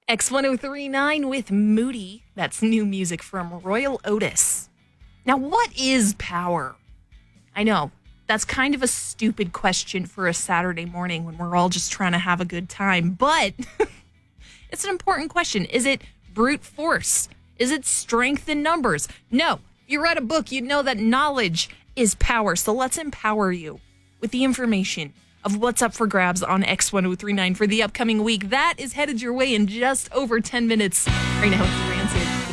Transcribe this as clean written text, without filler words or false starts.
X1039 with Moody. That's new music from Royal Otis. Now, what is power? I know, that's kind of a stupid question for a Saturday morning when we're all just trying to have a good time, but it's an important question. Is it brute force? Is it strength in numbers? No. If you read a book, you'd know that knowledge is power. So let's empower you with the information of what's up for grabs on X1039 for the upcoming week. That is headed your way in just over 10 minutes. Right now, it's